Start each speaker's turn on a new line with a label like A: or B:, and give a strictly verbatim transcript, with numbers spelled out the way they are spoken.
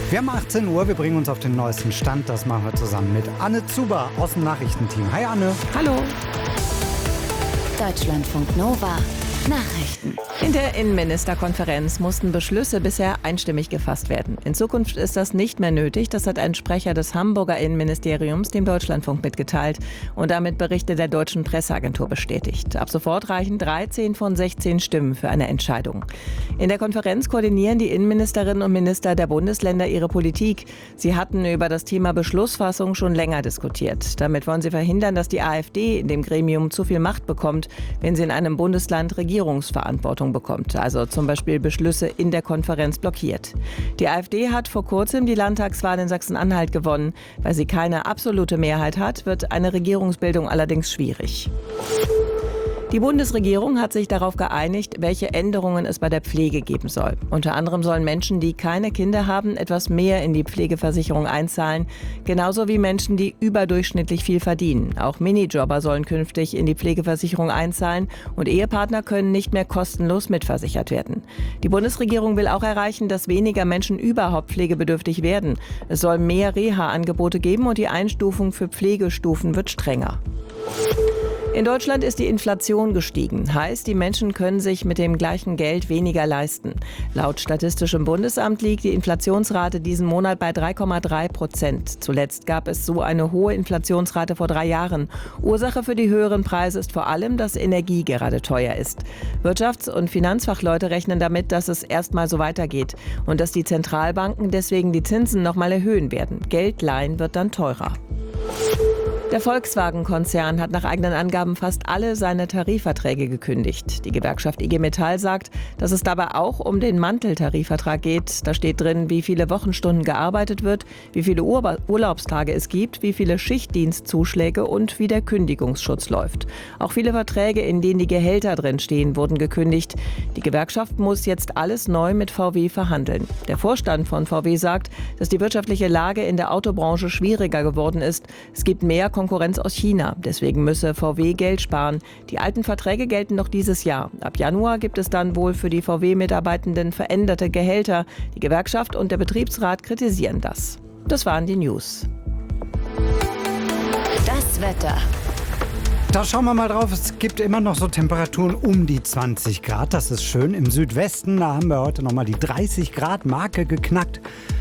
A: Wir haben achtzehn Uhr, wir bringen uns auf den neuesten Stand. Das machen wir zusammen mit Anne Zuber aus dem Nachrichtenteam. Hi Anne.
B: Hallo.
C: Deutschlandfunk Nova. Nachrichten.
B: In der Innenministerkonferenz mussten Beschlüsse bisher einstimmig gefasst werden. In Zukunft ist das nicht mehr nötig. Das hat ein Sprecher des Hamburger Innenministeriums dem Deutschlandfunk mitgeteilt und damit Berichte der deutschen Presseagentur bestätigt. Ab sofort reichen dreizehn von sechzehn Stimmen für eine Entscheidung. In der Konferenz koordinieren die Innenministerinnen und Minister der Bundesländer ihre Politik. Sie hatten über das Thema Beschlussfassung schon länger diskutiert. Damit wollen sie verhindern, dass die AfD in dem Gremium zu viel Macht bekommt, wenn sie in einem Bundesland Regierungsverantwortung bekommt, also zum Beispiel Beschlüsse in der Konferenz blockiert. Die AfD hat vor kurzem die Landtagswahl in Sachsen-Anhalt gewonnen. Weil sie keine absolute Mehrheit hat, wird eine Regierungsbildung allerdings schwierig. Die Bundesregierung hat sich darauf geeinigt, welche Änderungen es bei der Pflege geben soll. Unter anderem sollen Menschen, die keine Kinder haben, etwas mehr in die Pflegeversicherung einzahlen, genauso wie Menschen, die überdurchschnittlich viel verdienen. Auch Minijobber sollen künftig in die Pflegeversicherung einzahlen und Ehepartner können nicht mehr kostenlos mitversichert werden. Die Bundesregierung will auch erreichen, dass weniger Menschen überhaupt pflegebedürftig werden. Es soll mehr Reha-Angebote geben und die Einstufung für Pflegestufen wird strenger. In Deutschland ist die Inflation gestiegen. Heißt, die Menschen können sich mit dem gleichen Geld weniger leisten. Laut Statistischem Bundesamt liegt die Inflationsrate diesen Monat bei drei Komma drei Prozent. Zuletzt gab es so eine hohe Inflationsrate vor drei Jahren. Ursache für die höheren Preise ist vor allem, dass Energie gerade teuer ist. Wirtschafts- und Finanzfachleute rechnen damit, dass es erstmal so weitergeht und dass die Zentralbanken deswegen die Zinsen noch mal erhöhen werden. Geld leihen wird dann teurer. Der Volkswagen-Konzern hat nach eigenen Angaben fast alle seine Tarifverträge gekündigt. Die Gewerkschaft I G Metall sagt, dass es dabei auch um den Manteltarifvertrag geht. Da steht drin, wie viele Wochenstunden gearbeitet wird, wie viele Ur- Urlaubstage es gibt, wie viele Schichtdienstzuschläge und wie der Kündigungsschutz läuft. Auch viele Verträge, in denen die Gehälter drin stehen, wurden gekündigt. Die Gewerkschaft muss jetzt alles neu mit V W verhandeln. Der Vorstand von V W sagt, dass die wirtschaftliche Lage in der Autobranche schwieriger geworden ist. Es gibt mehr Konkurrenz aus China. Deswegen müsse V W Geld sparen. Die alten Verträge gelten noch dieses Jahr. Ab Januar gibt es dann wohl für die V W-Mitarbeitenden veränderte Gehälter. Die Gewerkschaft und der Betriebsrat kritisieren das. Das waren die News.
C: Das Wetter.
A: Da schauen wir mal drauf. Es gibt immer noch so Temperaturen um die zwanzig Grad. Das ist schön. Im Südwesten, da haben wir heute noch mal die dreißig Grad Marke geknackt.